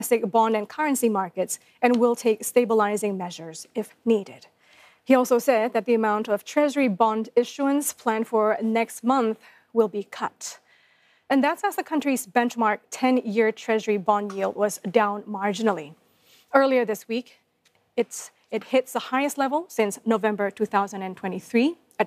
bond and currency markets and will take stabilizing measures if needed. He also said that the amount of Treasury bond issuance planned for next month will be cut. And that's as the country's benchmark 10-year Treasury bond yield was down marginally. Earlier this week, it hits the highest level since November 2023 at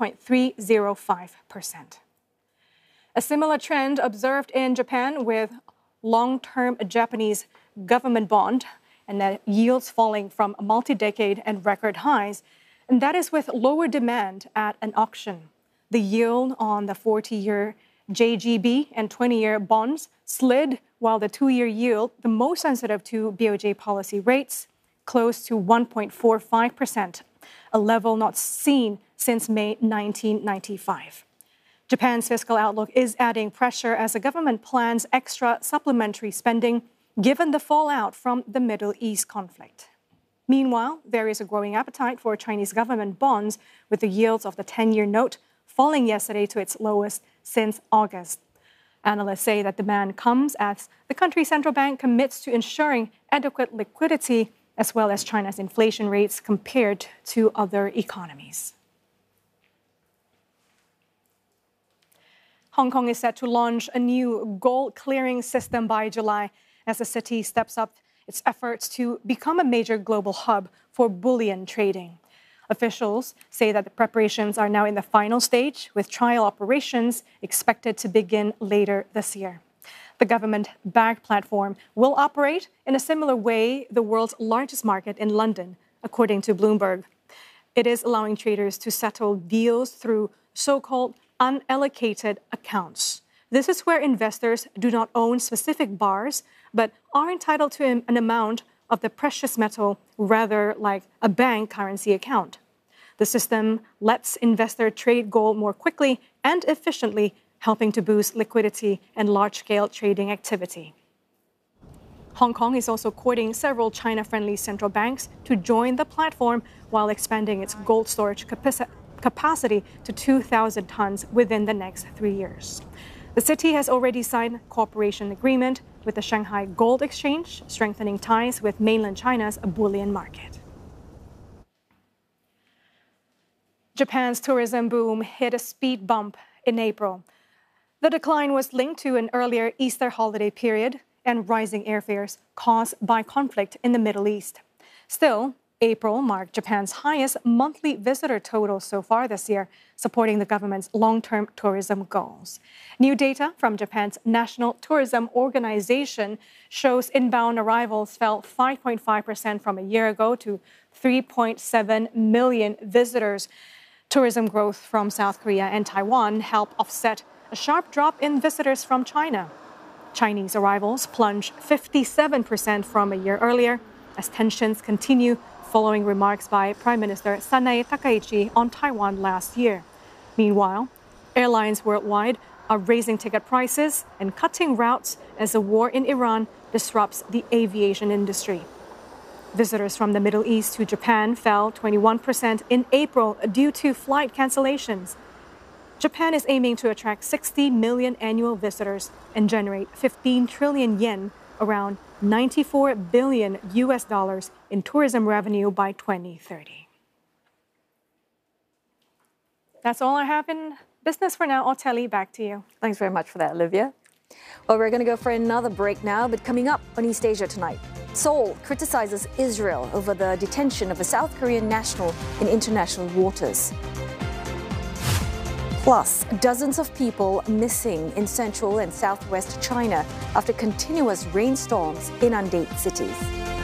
4.305%. A similar trend observed in Japan with long-term Japanese government bond and the yields falling from multi-decade and record highs, and that is with lower demand at an auction. The yield on the 40-year JGB and 20-year bonds slid, while the 2-year yield, the most sensitive to BOJ policy rates, close to 1.45%, a level not seen since May 1995. Japan's fiscal outlook is adding pressure as the government plans extra supplementary spending given the fallout from the Middle East conflict. Meanwhile, there is a growing appetite for Chinese government bonds, with the yields of the 10-year note falling yesterday to its lowest since August. Analysts say that demand comes as the country's central bank commits to ensuring adequate liquidity as well as China's inflation rates compared to other economies. Hong Kong is set to launch a new gold clearing system by July as the city steps up its efforts to become a major global hub for bullion trading. Officials say that the preparations are now in the final stage, with trial operations expected to begin later this year. The government-backed platform will operate in a similar way the world's largest market in London, according to Bloomberg. It is allowing traders to settle deals through so-called unallocated accounts. This is where investors do not own specific bars, but are entitled to an amount of the precious metal, rather like a bank currency account. The system lets investors trade gold more quickly and efficiently, helping to boost liquidity and large-scale trading activity. Hong Kong is also courting several China-friendly central banks to join the platform while expanding its gold storage capacity to 2,000 tons within the next 3 years. The city has already signed a cooperation agreement with the Shanghai Gold Exchange, strengthening ties with mainland China's bullion market. Japan's tourism boom hit a speed bump in April. The decline was linked to an earlier Easter holiday period and rising airfares caused by conflict in the Middle East. Still, April marked Japan's highest monthly visitor total so far this year, supporting the government's long-term tourism goals. New data from Japan's National Tourism Organization shows inbound arrivals fell 5.5% from a year ago to 3.7 million visitors. Tourism growth from South Korea and Taiwan helped offset a sharp drop in visitors from China. Chinese arrivals plunged 57% from a year earlier as tensions continue following remarks by Prime Minister Sanae Takaichi on Taiwan last year. Meanwhile, airlines worldwide are raising ticket prices and cutting routes as the war in Iran disrupts the aviation industry. Visitors from the Middle East to Japan fell 21% in April due to flight cancellations. Japan is aiming to attract 60 million annual visitors and generate 15 trillion yen, around $94 billion in tourism revenue by 2030. That's all I have in business for now. Otelli, back to you. Thanks very much for that, Olivia. Well, we're going to go for another break now, but coming up on East Asia tonight, Seoul criticizes Israel over the detention of a South Korean national in international waters. Plus, dozens of people missing in central and southwest China after continuous rainstorms inundate cities.